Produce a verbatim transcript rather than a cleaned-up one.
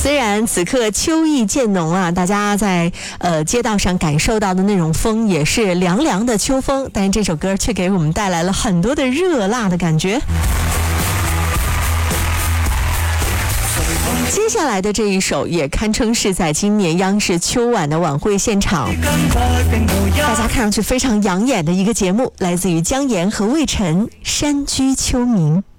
虽然此刻秋意渐浓啊，大家在呃街道上感受到的那种风也是凉凉的秋风，但是这首歌却给我们带来了很多的热辣的感觉。接下来的这一首也堪称是在今年央视秋晚的晚会现场，大家看上去非常养眼的一个节目，来自于姜妍和魏晨，《山居秋暝》。